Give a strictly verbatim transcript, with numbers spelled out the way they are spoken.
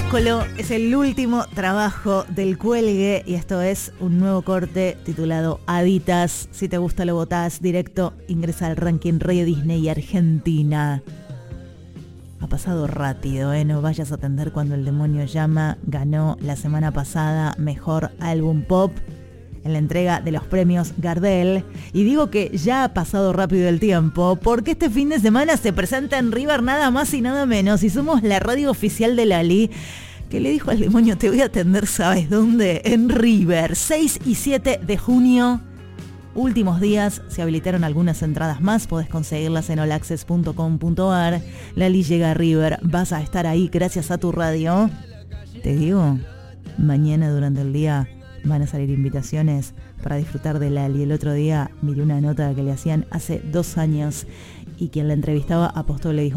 Minúsculo es el último trabajo del Cuelgue y esto es un nuevo corte titulado Aditas. Si te gusta lo votás, directo ingresa al ranking Radio Disney Argentina. Ha pasado rápido, ¿eh? No vayas a atender cuando el demonio llama. Ganó la semana pasada Mejor Álbum Pop en la entrega de los premios Gardel. Y digo que ya ha pasado rápido el tiempo porque este fin de semana se presenta en River nada más y nada menos. Y somos la radio oficial de Lali, que le dijo al demonio, te voy a atender, ¿sabes dónde? En River, seis y siete de junio. Últimos días, se habilitaron algunas entradas más, podés conseguirlas en all access punto com punto a r. Lali llega a River, vas a estar ahí gracias a tu radio. Te digo, mañana durante el día van a salir invitaciones para disfrutar de Lali. El otro día miré una nota que le hacían hace dos años y quien la entrevistaba apostó, le dijo,